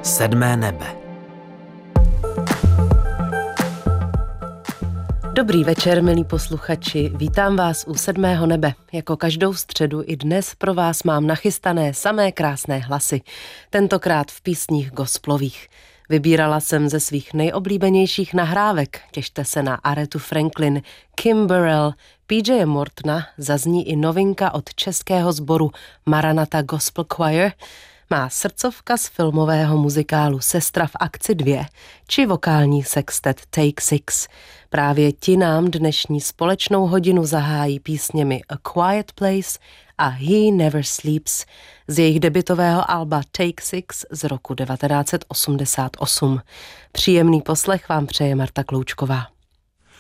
Sedmé nebe. Dobrý večer, milí posluchači, vítám vás u Sedmého nebe. Jako každou středu i dnes pro vás mám nachystané samé krásné hlasy, tentokrát v písních gospelových. Vybírala jsem ze svých nejoblíbenějších nahrávek, těšte se na Arethu Franklin, Kim Burrell, PJ Mortona, zazní i novinka od českého sboru Maranatha Gospel Choir, má srdcovka z filmového muzikálu Sestra v akci 2 či vokální sextet Take Six. Právě ti nám dnešní společnou hodinu zahájí písněmi A Quiet Place a He Never Sleeps z jejich debutového alba Take Six z roku 1988. Příjemný poslech vám přeje Marta Kloučková.